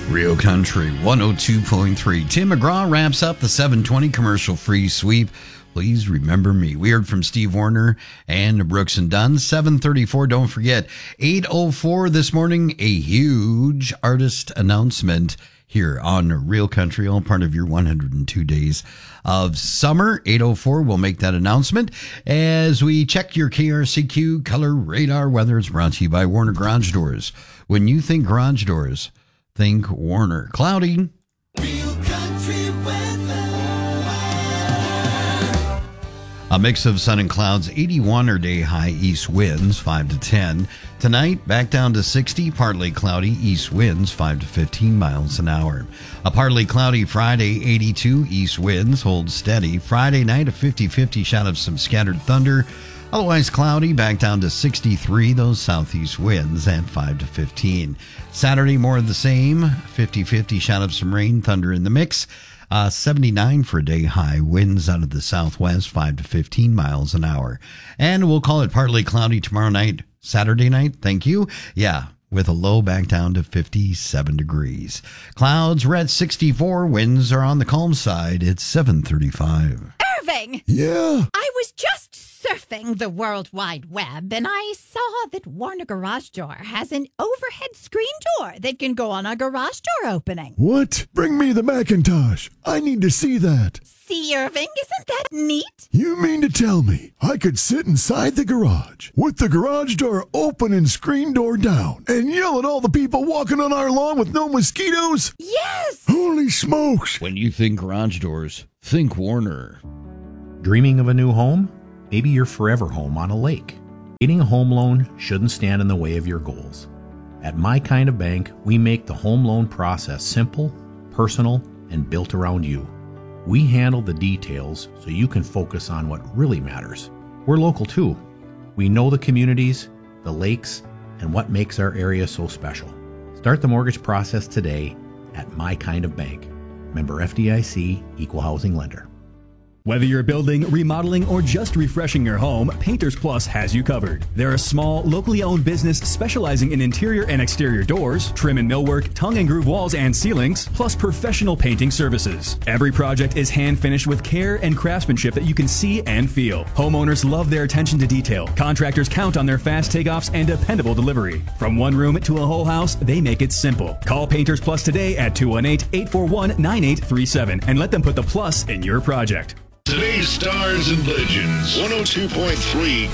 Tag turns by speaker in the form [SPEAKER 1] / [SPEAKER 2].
[SPEAKER 1] Real Country 102.3. Tim McGraw wraps up the 720 commercial-free sweep. Please remember me. We heard from Steve Warner and Brooks and Dunn. 7:34. Don't forget, 8:04 this morning, a huge artist announcement here on Real Country, all part of your 102 days of summer. 8:04, we'll make that announcement as we check your KRCQ color radar weather. It's brought to you by Warner Garage Doors. When you think garage doors, think Warner. Cloudy.
[SPEAKER 2] Real Country weather.
[SPEAKER 1] A mix of sun and clouds, 81 or day high, east winds 5 to 10. Tonight, back down to 60, partly cloudy, east winds 5 to 15 miles an hour. A partly cloudy Friday, 82, east winds hold steady. Friday night, a 50-50 shot of some scattered thunder. Otherwise cloudy, back down to 63, those southeast winds at 5 to 15. Saturday, more of the same, 50-50 shot of some rain, thunder in the mix. 79 for a day high, winds out of the southwest, 5 to 15 miles an hour. And we'll call it partly cloudy tomorrow night, Saturday night, thank you. Yeah, with a low back down to 57 degrees. Clouds, we're at 64, winds are on the calm side, it's 7:35.
[SPEAKER 3] Irving!
[SPEAKER 4] Yeah?
[SPEAKER 3] I was just surfing the World Wide Web, and I saw that Warner Garage Door has an overhead screen door that can go on a garage door opening.
[SPEAKER 4] What? Bring me the Macintosh. I need to see that.
[SPEAKER 3] See, Irving, isn't that neat?
[SPEAKER 4] You mean to tell me I could sit inside the garage with the garage door open and screen door down and yell at all the people walking on our lawn with no mosquitoes?
[SPEAKER 3] Yes!
[SPEAKER 4] Holy smokes!
[SPEAKER 1] When you think garage doors, think Warner.
[SPEAKER 5] Dreaming of a new home? Maybe your forever home on a lake. Getting a home loan shouldn't stand in the way of your goals. At My Kind of Bank, we make the home loan process simple, personal, and built around you. We handle the details so you can focus on what really matters. We're local too. We know the communities, the lakes, and what makes our area so special. Start the mortgage process today at My Kind of Bank. Member FDIC, Equal Housing Lender.
[SPEAKER 6] Whether you're building, remodeling, or just refreshing your home, Painters Plus has you covered. They're a small, locally owned business specializing in interior and exterior doors, trim and millwork, tongue and groove walls and ceilings, plus professional painting services. Every project is hand finished with care and craftsmanship that you can see and feel. Homeowners love their attention to detail. Contractors count on their fast takeoffs and dependable delivery. From one room to a whole house, they make it simple. Call Painters Plus today at 218-841-9837 and let them put the plus in your project.
[SPEAKER 7] Today's Stars and Legends, 102.3